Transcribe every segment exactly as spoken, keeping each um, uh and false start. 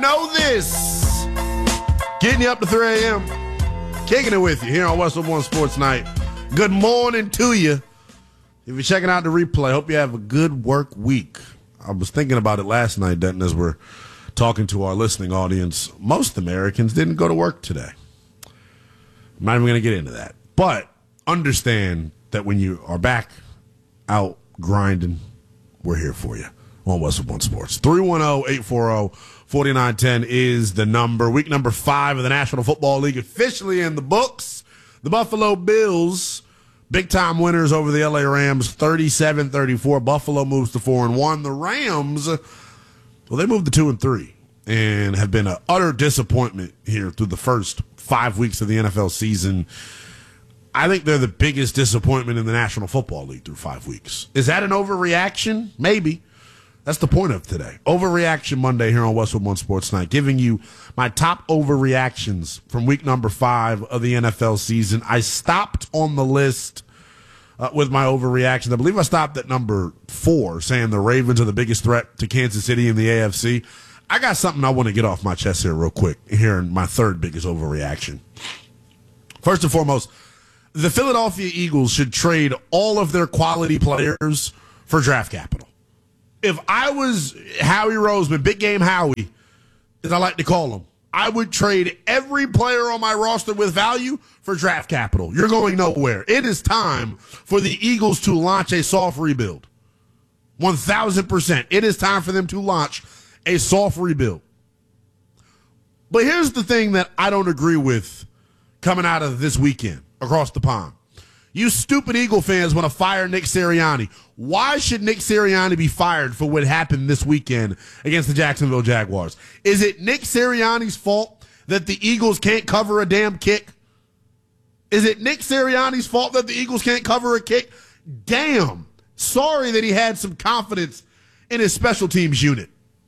know this. Getting you up to three a.m. Kicking it with you here on Westwood One Sports Night. Good morning to you. If you're checking out the replay, hope you have a good work week. I was thinking about it last night, Denton, as we're talking to our listening audience. Most Americans didn't go to work today. I'm not even going to get into that. But understand that when you are back out grinding, we're here for you on Westwood One Sports. three one zero, eight four zero, four nine one zero is the number. Week number five of the National Football League officially in the books. The Buffalo Bills, big-time winners over the L A Rams, thirty-seven thirty-four. Buffalo moves to four and one. The Rams, well, they moved to two and three and have been an utter disappointment here through the first five weeks of the N F L season. I think they're the biggest disappointment in the National Football League through five weeks. Is that an overreaction? Maybe. That's the point of today. Overreaction Monday here on Westwood One Sports Night, giving you my top overreactions from week number five of the N F L season. I stopped on the list uh, with my overreactions. I believe I stopped at number four, saying the Ravens are the biggest threat to Kansas City in the A F C. I got something I want to get off my chest here real quick, here in my third biggest overreaction. First and foremost, the Philadelphia Eagles should trade all of their quality players for draft capital. If I was Howie Roseman, Big Game Howie, as I like to call him, I would trade every player on my roster with value for draft capital. You're going nowhere. It is time for the Eagles to launch a soft rebuild. one thousand percent. It is time for them to launch a soft rebuild. But here's the thing that I don't agree with coming out of this weekend across the pond. You stupid Eagle fans want to fire Nick Sirianni. Why should Nick Sirianni be fired for what happened this weekend against the Jacksonville Jaguars? Is it Nick Sirianni's fault that the Eagles can't cover a damn kick? Is it Nick Sirianni's fault that the Eagles can't cover a kick? Damn. Sorry that he had some confidence in his special teams unit.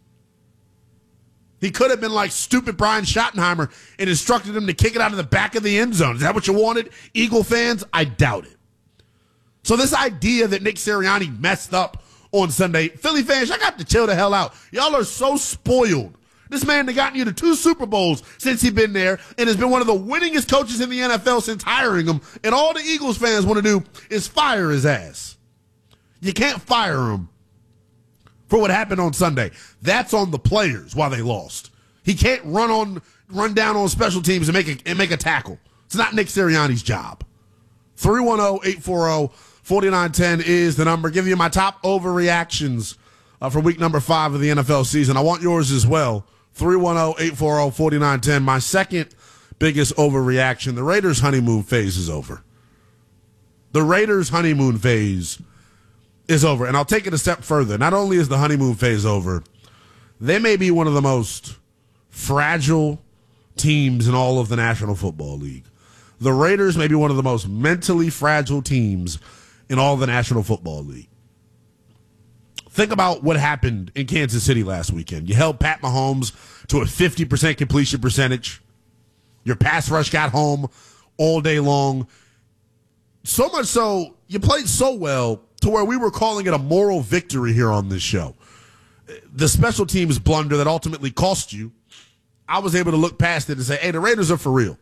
He could have been like stupid Brian Schottenheimer and instructed him to kick it out of the back of the end zone. Is that what you wanted, Eagle fans? I doubt it. So this idea that Nick Sirianni messed up on Sunday, Philly fans, I got to chill the hell out. Y'all are so spoiled. This man has gotten you to two Super Bowls since he's been there and has been one of the winningest coaches in the N F L since hiring him. And all the Eagles fans want to do is fire his ass. You can't fire him for what happened on Sunday. That's on the players while they lost. He can't run on, run down on special teams and make a, and make a tackle. It's not Nick Sirianni's job. three one zero, eight four zero, four nine one zero is the number. Give you my top overreactions uh, for week number five of the N F L season. I want yours as well. three one zero, eight four zero, four nine one zero. My second biggest overreaction, the Raiders' honeymoon phase is over. The Raiders' honeymoon phase is over. And I'll take it a step further. Not only is the honeymoon phase over, they may be one of the most fragile teams in all of the National Football League. The Raiders may be one of the most mentally fragile teams in all of the National Football League. Think about what happened in Kansas City last weekend. You held Pat Mahomes to a fifty percent completion percentage. Your pass rush got home all day long. So much so, you played so well to where we were calling it a moral victory here on this show. The special teams blunder that ultimately cost you, I was able to look past it and say, hey, the Raiders are for real.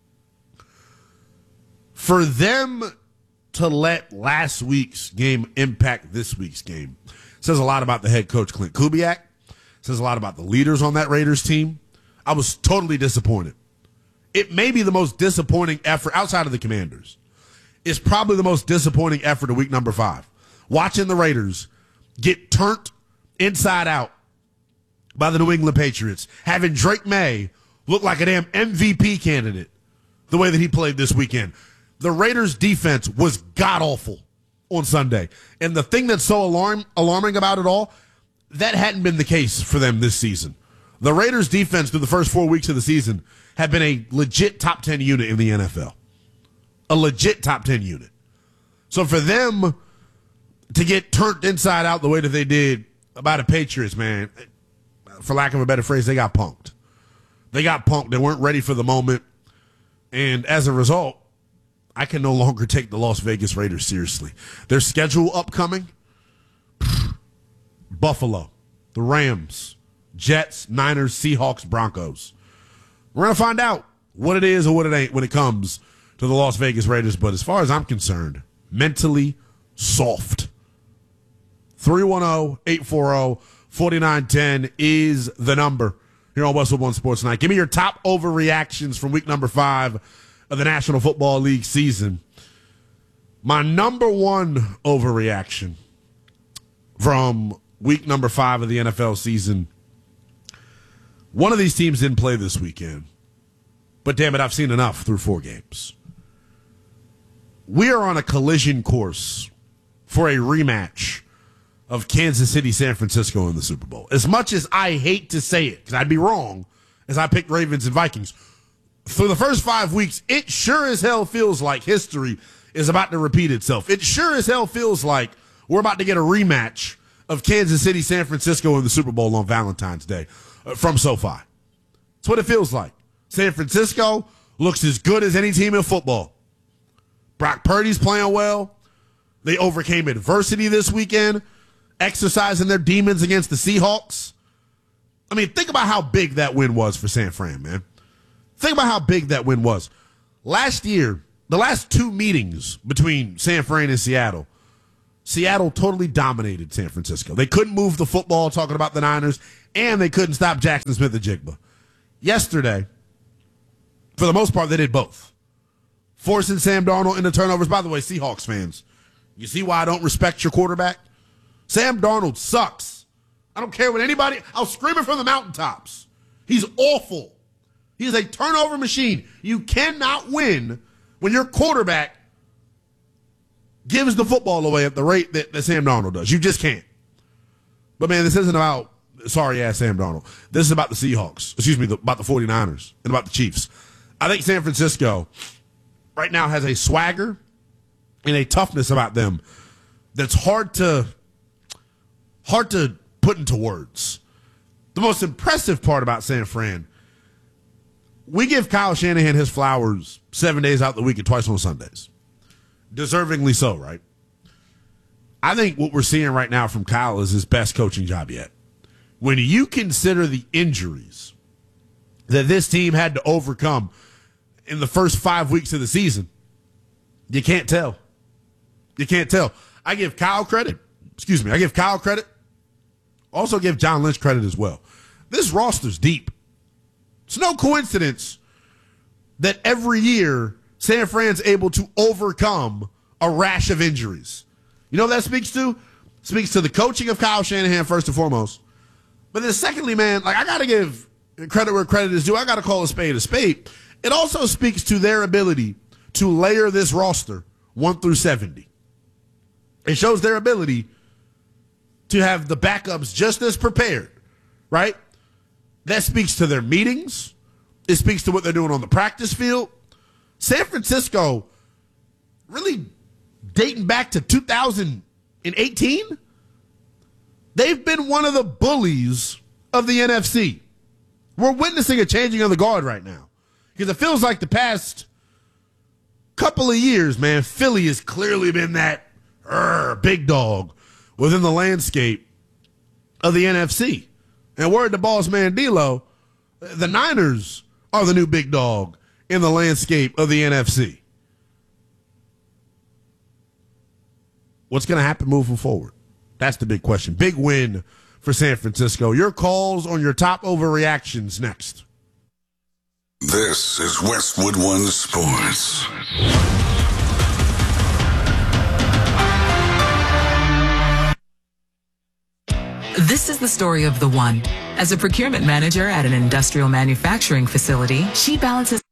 For them to let last week's game impact this week's game says a lot about the head coach, Clint Kubiak. Says a lot about the leaders on that Raiders team. I was totally disappointed. It may be the most disappointing effort outside of the Commanders. It's probably the most disappointing effort of week number five. Watching the Raiders get turned inside out by the New England Patriots, having Drake May look like a damn M V P candidate the way that he played this weekend. The Raiders' defense was god-awful on Sunday. And the thing that's so alarm, alarming about it all, that hadn't been the case for them this season. The Raiders' defense through the first four weeks of the season have been a legit top ten unit in the N F L. A legit top ten unit. So for them to get turned inside out the way that they did by the Patriots, man, for lack of a better phrase, they got punked. They got punked. They weren't ready for the moment. And as a result, I can no longer take the Las Vegas Raiders seriously. Their schedule upcoming, Buffalo, the Rams, Jets, Niners, Seahawks, Broncos. We're going to find out what it is or what it ain't when it comes to the Las Vegas Raiders. But as far as I'm concerned, mentally soft. three one zero, eight four zero, four nine one zero is the number here on Westwood One Sports Night. Give me your top overreactions from week number five of the National Football League season. My number one overreaction from week number five of the N F L season. One of these teams didn't play this weekend, but damn it, I've seen enough through four games. We are on a collision course for a rematch of Kansas City, San Francisco in the Super Bowl. As much as I hate to say it, because I'd be wrong, as I picked Ravens and Vikings, through the first five weeks, it sure as hell feels like history is about to repeat itself. It sure as hell feels like we're about to get a rematch of Kansas City, San Francisco in the Super Bowl on Valentine's Day uh, from SoFi. That's what it feels like. San Francisco looks as good as any team in football. Brock Purdy's playing well. They overcame adversity this weekend, exercising their demons against the Seahawks. I mean, think about how big that win was for San Fran, man. Think about how big that win was. Last year, the last two meetings between San Fran and Seattle, Seattle totally dominated San Francisco. They couldn't move the football, talking about the Niners, and they couldn't stop Jackson Smith-Njigba. Yesterday, for the most part, they did both. Forcing Sam Darnold into turnovers. By the way, Seahawks fans, you see why I don't respect your quarterback? Sam Darnold sucks. I don't care what anybody, I'll scream it from the mountaintops. He's awful. He is a turnover machine. You cannot win when your quarterback gives the football away at the rate that, that Sam Darnold does. You just can't. But, man, this isn't about sorry-ass Sam Darnold. This is about the Seahawks. Excuse me, the, about the 49ers and about the Chiefs. I think San Francisco right now has a swagger and a toughness about them that's hard to hard to put into words. The most impressive part about San Fran, we give Kyle Shanahan his flowers seven days out the week and twice on Sundays. Deservingly so, right? I think what we're seeing right now from Kyle is his best coaching job yet. When you consider the injuries that this team had to overcome in the first five weeks of the season, you can't tell. You can't tell. I give Kyle credit. Excuse me. I give Kyle credit. Also give John Lynch credit as well. This roster's deep. It's no coincidence that every year San Fran's able to overcome a rash of injuries. You know what that speaks to? Speaks to the coaching of Kyle Shanahan first and foremost. But then secondly, man, like I got to give credit where credit is due. I got to call a spade a spade. It also speaks to their ability to layer this roster one through seventy. It shows their ability to have the backups just as prepared, right? That speaks to their meetings. It speaks to what they're doing on the practice field. San Francisco, really dating back to two thousand eighteen, they've been one of the bullies of the N F C. We're witnessing a changing of the guard right now because it feels like the past couple of years, man, Philly has clearly been that uh, big dog within the landscape of the N F C. And word to boss man D-Lo, the Niners are the new big dog in the landscape of the N F C. What's going to happen moving forward? That's the big question. Big win for San Francisco. Your calls on your top overreactions next. This is Westwood One Sports. This is the story of the one. As a procurement manager at an industrial manufacturing facility, she balances